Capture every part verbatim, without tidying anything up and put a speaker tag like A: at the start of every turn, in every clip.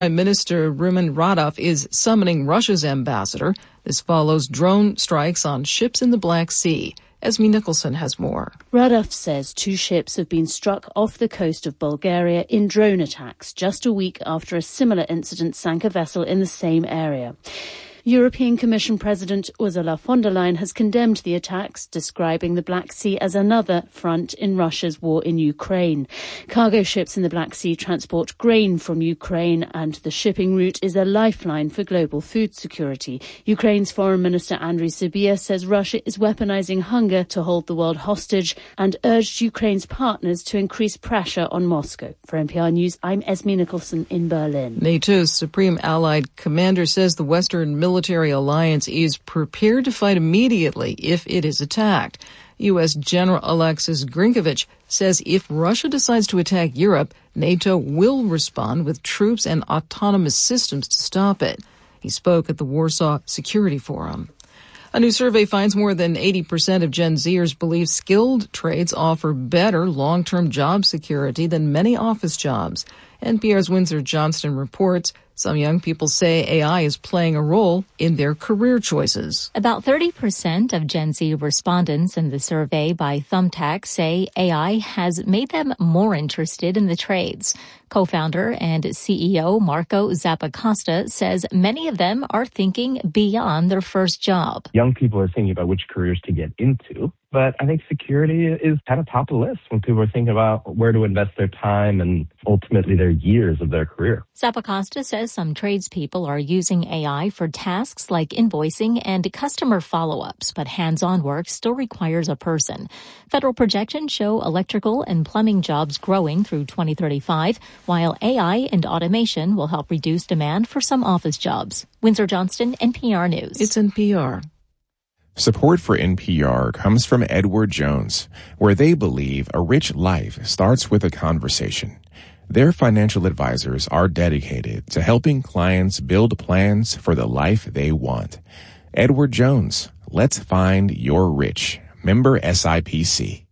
A: Prime Minister Rumen Radev is summoning Russia's ambassador. This follows drone strikes on ships in the Black Sea. Esme Nicholson has more.
B: Radev says two ships have been struck off the coast of Bulgaria in drone attacks just a week after a similar incident sank a vessel in the same area. European Commission President Ursula von der Leyen has condemned the attacks, describing the Black Sea as another front in Russia's war in Ukraine. Cargo ships in the Black Sea transport grain from Ukraine, and the shipping route is a lifeline for global food security. Ukraine's Foreign Minister Andriy Sybiha says Russia is weaponizing hunger to hold the world hostage and urged Ukraine's partners to increase pressure on Moscow. For N P R News, I'm Esme Nicholson in Berlin.
A: NATO's Supreme Allied Commander says the Western military military alliance is prepared to fight immediately if it is attacked. U S. General Alexis Grinkovich says if Russia decides to attack Europe, NATO will respond with troops and autonomous systems to stop it. He spoke at the Warsaw Security Forum. A new survey finds more than eighty percent of Gen Zers believe skilled trades offer better long-term job security than many office jobs. N P R's Windsor Johnston reports some young people say A I is playing a role in their career choices.
C: About thirty percent of Gen Z respondents in the survey by Thumbtack say A I has made them more interested in the trades. Co-founder and C E O Marco Zappacosta says many of them are thinking beyond their first job.
D: Young people are thinking about which careers to get into, but I think security is kind of top of the list when people are thinking about where to invest their time and ultimately their years of their career.
C: Zappacosta says some tradespeople are using A I for tasks like invoicing and customer follow-ups, but hands-on work still requires a person. Federal projections show electrical and plumbing jobs growing through twenty thirty-five, while A I and automation will help reduce demand for some office jobs. Windsor Johnston, N P R News.
A: It's N P R.
E: Support for N P R comes from Edward Jones, where they believe a rich life starts with a conversation. Their financial advisors are dedicated to helping clients build plans for the life they want. Edward Jones, let's find your rich. Member S I P C.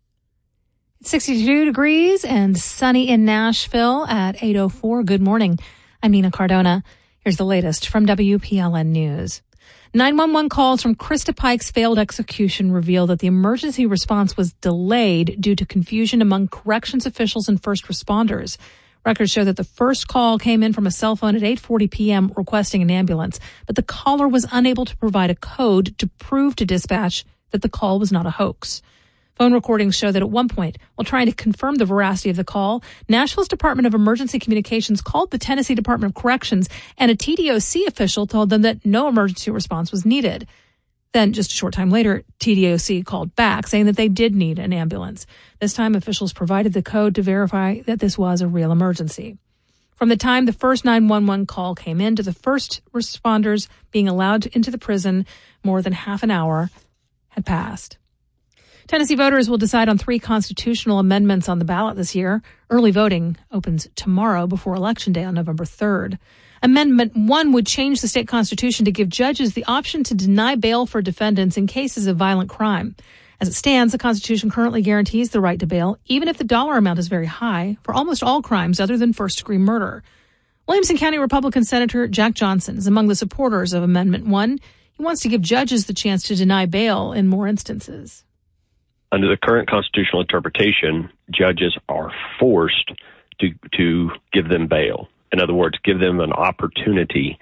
F: sixty-two degrees and sunny in Nashville at eight oh four. Good morning. I'm Nina Cardona. Here's the latest from W P L N News. nine one one calls from Krista Pike's failed execution reveal that the emergency response was delayed due to confusion among corrections officials and first responders. Records show that the first call came in from a cell phone at eight forty p.m. requesting an ambulance, but the caller was unable to provide a code to prove to dispatch that the call was not a hoax. Phone recordings show that at one point, while trying to confirm the veracity of the call, Nashville's Department of Emergency Communications called the Tennessee Department of Corrections, and a T D O C official told them that no emergency response was needed. Then, just a short time later, T D O C called back, saying that they did need an ambulance. This time, officials provided the code to verify that this was a real emergency. From the time the first nine one one call came in to the first responders being allowed into the prison, more than half an hour had passed. Tennessee voters will decide on three constitutional amendments on the ballot this year. Early voting opens tomorrow before Election Day on November third. Amendment one would change the state constitution to give judges the option to deny bail for defendants in cases of violent crime. As it stands, the Constitution currently guarantees the right to bail, even if the dollar amount is very high, for almost all crimes other than first-degree murder. Williamson County Republican Senator Jack Johnson is among the supporters of Amendment one. He wants to give judges the chance to deny bail in more instances.
G: Under the current constitutional interpretation, judges are forced to to give them bail. In other words, give them an opportunity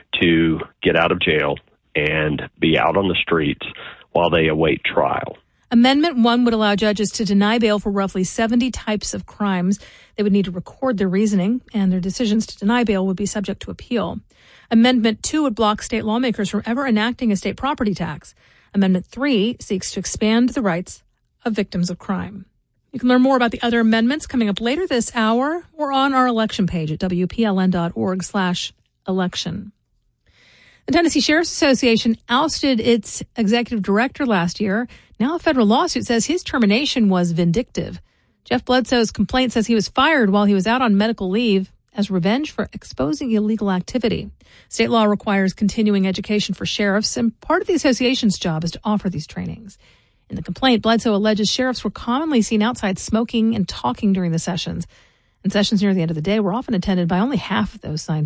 G: to get out of jail and be out on the streets while they await trial.
F: Amendment one would allow judges to deny bail for roughly seventy types of crimes. They would need to record their reasoning, and their decisions to deny bail would be subject to appeal. Amendment two would block state lawmakers from ever enacting a state property tax. Amendment three seeks to expand the rights of victims of crime. You can learn more about the other amendments coming up later this hour or on our election page at W P L N dot org slash election. The Tennessee Sheriff's Association ousted its executive director last year. Now a federal lawsuit says his termination was vindictive. Jeff Bledsoe's complaint says he was fired while he was out on medical leave as revenge for exposing illegal activity. State law requires continuing education for sheriffs, and part of the association's job is to offer these trainings. In the complaint, Bledsoe alleges sheriffs were commonly seen outside smoking and talking during the sessions. And sessions near the end of the day were often attended by only half of those signed